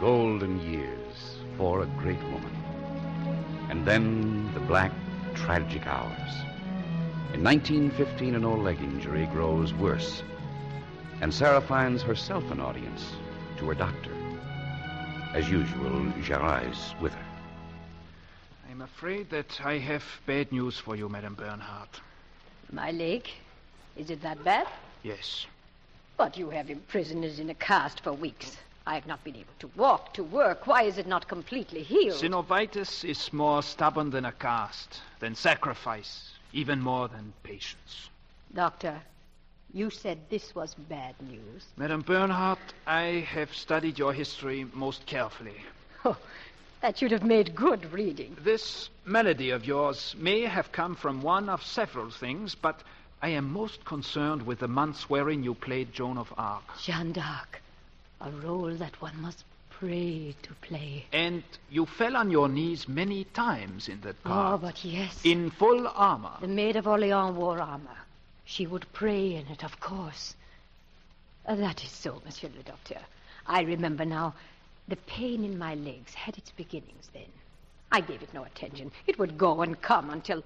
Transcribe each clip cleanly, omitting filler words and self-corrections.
golden years for a great woman. And then the black, tragic hours. In 1915, an old leg injury grows worse, and Sarah finds herself an audience to her doctor. As usual, Gerard is with her. I'm afraid that I have bad news for you, Madame Bernhardt. My leg? Is it that bad? Yes. But you have imprisoned it in a cast for weeks. I have not been able to walk, to work. Why is it not completely healed? Synovitis is more stubborn than a cast, than sacrifice, even more than patience. Doctor, you said this was bad news. Madame Bernhardt, I have studied your history most carefully. Oh, that should have made good reading. This malady of yours may have come from one of several things, but I am most concerned with the months wherein you played Joan of Arc. Jeanne d'Arc, a role that one must pray to play. And you fell on your knees many times in that part. Oh, but yes. In full armor. The Maid of Orleans wore armor. She would pray in it, of course. That is so, Monsieur le Docteur. I remember now. The pain in my legs had its beginnings then. I gave it no attention. It would go and come until...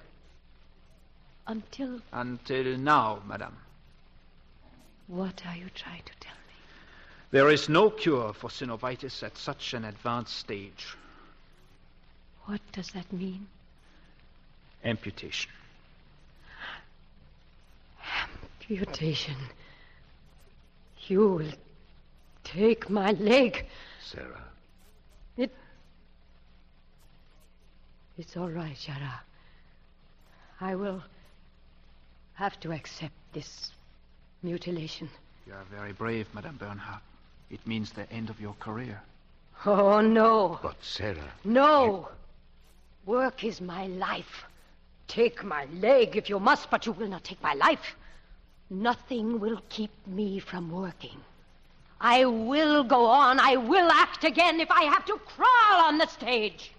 Until now, madame. What are you trying to tell me? There is no cure for synovitis at such an advanced stage. What does that mean? Amputation. Amputation. You will take my leg. Sarah. It's all right, Gerard. I will have to accept this mutilation. You are very brave, Madame Bernhardt. It means the end of your career. Oh, no. But, Sarah... No. Work is my life. Take my leg if you must, but you will not take my life. Nothing will keep me from working. I will go on. I will act again if I have to crawl on the stage.